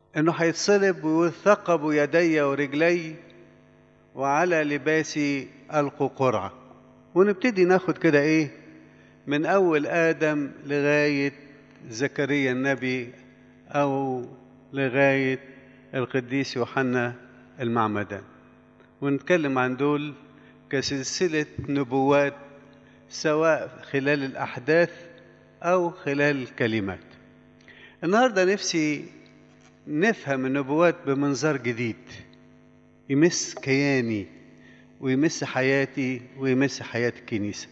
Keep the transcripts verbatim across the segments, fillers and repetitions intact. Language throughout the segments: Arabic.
انه هيتصلب ويقول ثقبوا يدي ورجلي وعلى لباسي ألقوا قرعة. ونبتدي ناخد كده ايه من اول ادم لغاية زكريا النبي او لغاية القديس يوحنا المعمدان، ونتكلم عن دول كسلسلة نبوات سواء خلال الأحداث أو خلال الكلمات. النهاردة نفسي نفهم النبوات بمنظار جديد يمس كياني ويمس حياتي ويمس حياة الكنيسة.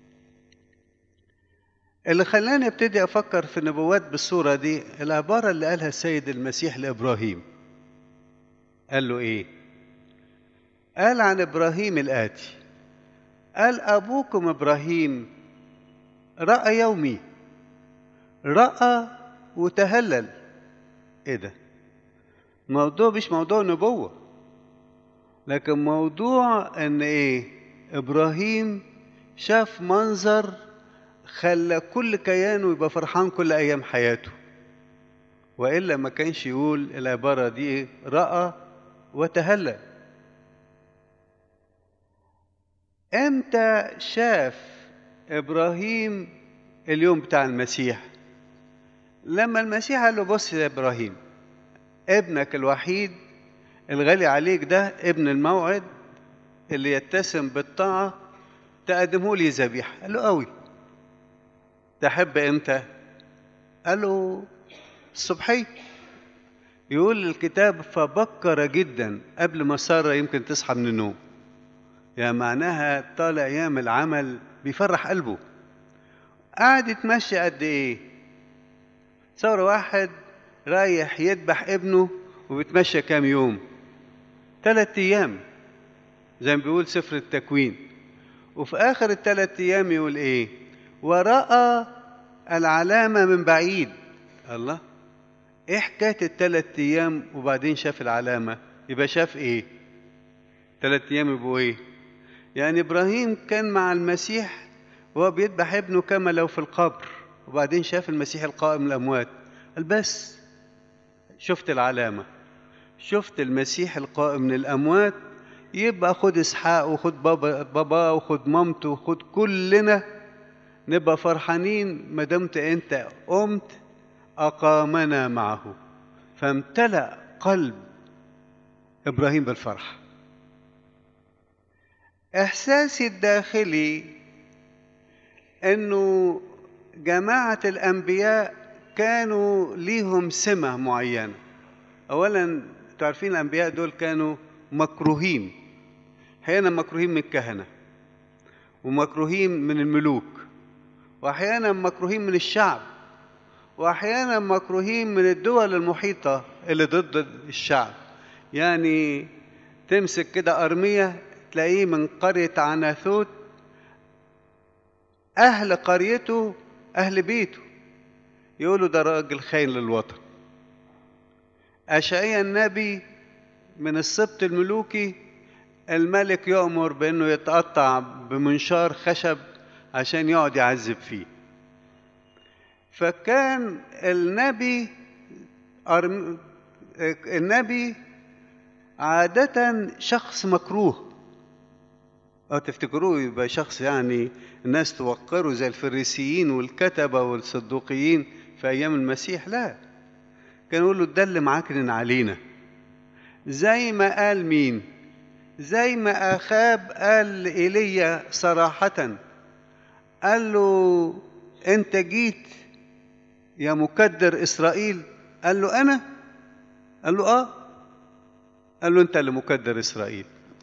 اللي خلاني ابتدي أفكر في النبوات بالصورة دي العبارة اللي قالها السيد المسيح لإبراهيم. قال له إيه؟ قال عن إبراهيم الآتي: قال أبوكم إبراهيم رأى يومي، رأى وتهلل. إيه ده؟ موضوع مش موضوع نبوة، لكن موضوع ان ايه، ابراهيم شاف منظر خلى كل كيانه يبقى فرحان كل ايام حياته، والا ما كانش يقول العبارة دي إيه؟ رأى وتهلل. امتى شاف ابراهيم اليوم بتاع المسيح؟ لما المسيح قال له بص يا ابراهيم، ابنك الوحيد الغالي عليك ده ابن الموعد اللي يتسم بالطاعة تقدمه لي ذبيحة. قال له قوي. تحب امتى؟ قال له الصبحية. يقول الكتاب فبكر جدا قبل ما سارة يمكن تصحى من النوم، يعني معناها طالع يعمل عمل بيفرح قلبه. قعد يتمشى قد ايه؟ تصور واحد رايح يذبح ابنه وبيتمشى كام يوم؟ ثلاث ايام زي ما بيقول سفر التكوين. وفي اخر الثلاث ايام يقول ايه؟ ورأى العلامة من بعيد. الله، ايه حكاية الثلاث ايام وبعدين شاف العلامة؟ يبقى شاف ايه؟ ثلاث ايام يبقوا ايه؟ يعني ابراهيم كان مع المسيح وهو بيذبح ابنه كما لو في القبر، وبعدين شاف المسيح القائم من الاموات. قال بس شفت العلامة، شفت المسيح القائم من الاموات، يبقى خد اسحاق وخد بابا بابا وخد مامته وخد كلنا نبقى فرحانين ما دمت انت قمت اقامنا معه. فامتلأ قلب ابراهيم بالفرح. احساسي الداخلي انه جماعة الانبياء كانوا ليهم سمة معينة. اولا تعرفين الانبياء دول كانوا مكروهين، احيانا مكروهين من الكهنة، ومكروهين من الملوك، واحيانا مكروهين من الشعب، واحيانا مكروهين من الدول المحيطة اللي ضد الشعب. يعني تمسك كده أرمية تلاقيه من قرية عناثوت، أهل قريته أهل بيته يقولوا ده راجل خاين للوطن. أشعيا النبي من السبط الملوكي، الملك يؤمر بأنه يتقطع بمنشار خشب عشان يقعد يعذب فيه. فكان النبي أرم... النبي عادة شخص مكروه، أو تفتكروه يبقى شخص يعني الناس توقره زي الفريسيين والكتبة والصدوقيين في أيام المسيح؟ لا، كانوا يقولوا ده اللي معكنن علينا. زي ما قال مين؟ زي ما أخاب قال لإيليا صراحة، قال له أنت جيت يا مكدر إسرائيل؟ قال له أنا؟ قال له آه. قال له أنت اللي مكدر إسرائيل.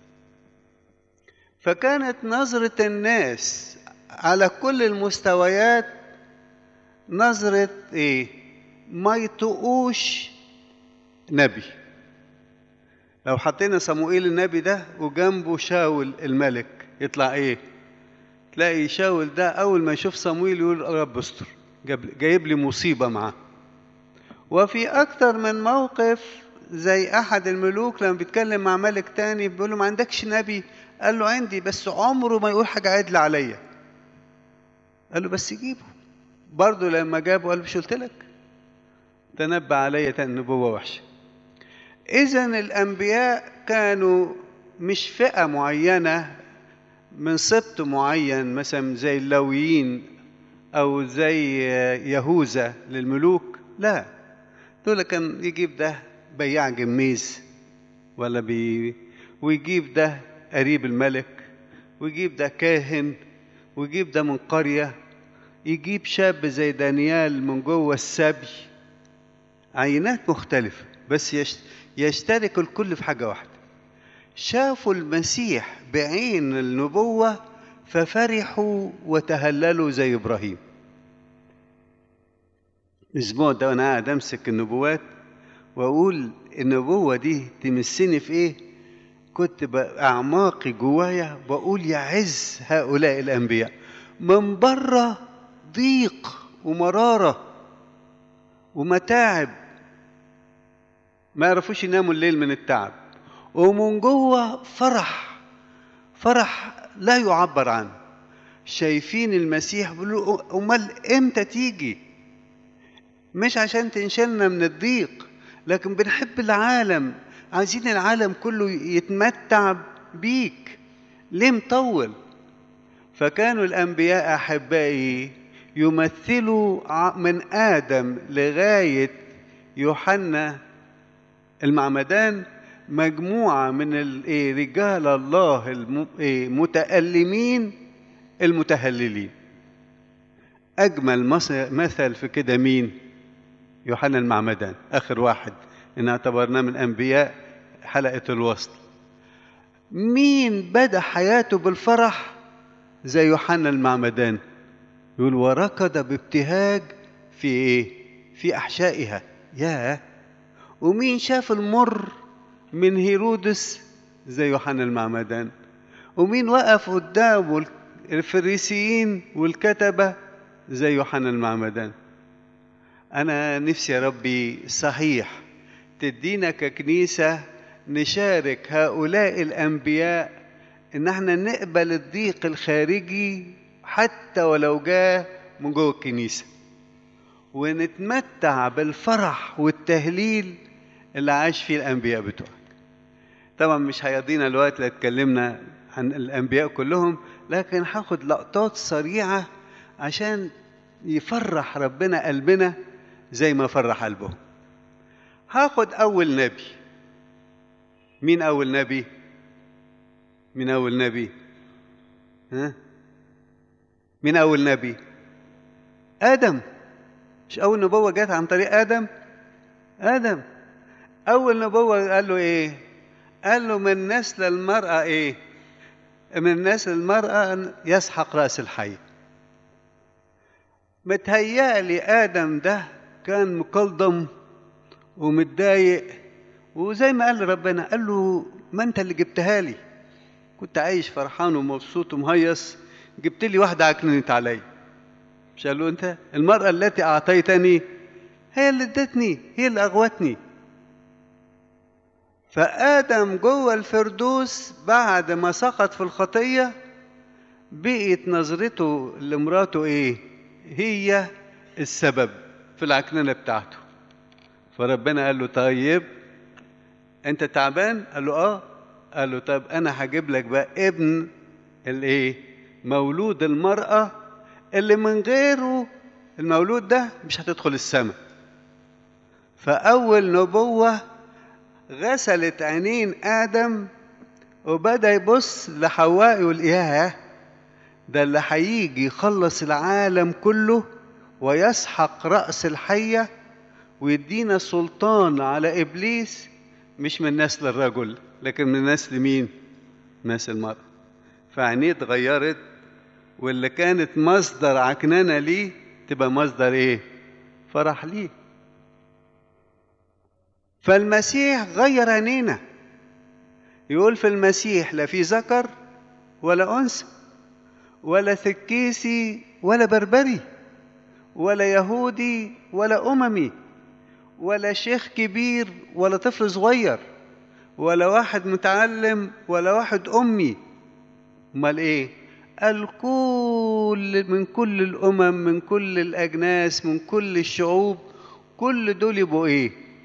فكانت نظرة الناس على كل المستويات نظرة إيه؟ ما يطقوش نبي. لو حطينا صموئيل النبي ده وجنبه شاول الملك يطلع إيه؟ تلاقي شاول ده أول ما يشوف صموئيل يقول رب استر، جايب لي مصيبة معاه. وفي أكتر من موقف زي أحد الملوك لما بيتكلم مع ملك تاني بيقول له ما عندكش نبي؟ قال له عندي بس عمره ما يقول حاجة عدل عليا. قال له بس جيبه. برضه لما جابه قال له مش قلت لك؟ تنبأ عليا نبوة وحشة. إذن الأنبياء كانوا مش فئة معينة من سبط معين، مثلا زي اللاويين أو زي يهوذا للملوك، لا، دول كان يجيب ده بياع جميز ولا بي ويجيب ده قريب الملك، ويجيب ده كاهن، ويجيب ده من قرية، يجيب شاب زي دانيال من جوه السبي. عينات مختلفة، بس يشترك الكل في حاجة واحدة: شافوا المسيح بعين النبوة ففرحوا وتهللوا زي إبراهيم. الأسبوع ده وأنا قاعد أمسك النبوات وأقول النبوة دي تمسني في إيه، كنت بأعماقي جوايا بقول يعز هؤلاء الأنبياء، من بره ضيق ومرارة ومتاعب، ما يعرفوش يناموا الليل من التعب، ومن جوه فرح، فرح لا يعبر عنه. شايفين المسيح بيقولوا امال امتى تيجي؟ مش عشان تنشلنا من الضيق، لكن بنحب العالم، عايزين العالم كله يتمتع بيك، ليه مطول؟ فكانوا الأنبياء أحبائي يمثلوا من آدم لغاية يوحنا المعمدان مجموعة من رجال الله المتألمين المتهللين. أجمل مثل في كده مين؟ يوحنا المعمدان، آخر واحد إن اعتبرناه من أنبياء حلقة الوصل. مين بدأ حياته بالفرح زي يوحنا المعمدان؟ يقول وركض بابتهاج في إيه؟ في أحشائها. ياه! ومين شاف المر من هيرودس زي يوحنا المعمدان؟ ومين وقف قدامه الفريسيين والكتبة زي يوحنا المعمدان؟ أنا نفسي يا ربي صحيح تدينا ككنيسة نشارك هؤلاء الأنبياء إن احنا نقبل الضيق الخارجي حتى ولو جاء من جوه الكنيسة، ونتمتع بالفرح والتهليل اللي عاش فيه الأنبياء بتوعك. طبعا مش هيضينا الوقت اللي اتكلمنا عن الأنبياء كلهم، لكن هاخد لقطات سريعة عشان يفرح ربنا قلبنا زي ما فرح قلبهم. هاخد أول نبي. مين أول نبي؟ مين أول نبي؟ ها؟ مين أول نبي؟ آدم. مش أول نبوة جت عن طريق آدم؟ آدم أول نبوة قال له إيه؟ قال له من نسل المرأة إيه؟ من نسل المرأة يسحق رأس الحي. متهيألي آدم ده كان مكلضم ومتضايق، وزي ما قال ربنا قال له ما أنت اللي جبتها لي، كنت عايش فرحان ومبسوط ومهيص، جبت لي واحدة عكننت علي. مش قال له أنت المرأة التي أعطيتني هي اللي ادتني، هي اللي أغوتني. فآدم جوه الفردوس بعد ما سقط في الخطية بقيت نظرته لمراته إيه؟ هي السبب في العكننة بتاعته. فربنا قال له طيب أنت تعبان؟ قال له آه. قال له طب أنا هجيب لك بقى ابن الإيه؟ مولود المرأة اللي من غيره المولود ده مش هتدخل السماء. فأول نبوة غسلت عينين آدم وبدأ يبص لحواء يقول ياه، ده اللي هيجي يخلص العالم كله ويسحق رأس الحية ويدينا سلطان على إبليس، مش من نسل الرجل لكن من نسل مين؟ نسل المرأة. فعينيه اتغيرت، واللي كانت مصدر عكننة ليه تبقى مصدر ايه؟ فرح ليه. فالمسيح غير عينينا. يقول في المسيح لا في ذكر ولا أنثى ولا ثكيسي ولا بربري ولا يهودي ولا أممي ولا شيخ كبير ولا طفل صغير ولا واحد متعلم ولا واحد أمي. امال ايه؟ الكل من كل الأمم، من كل الأجناس، من كل الشعوب، كل دول يبقوا ايه؟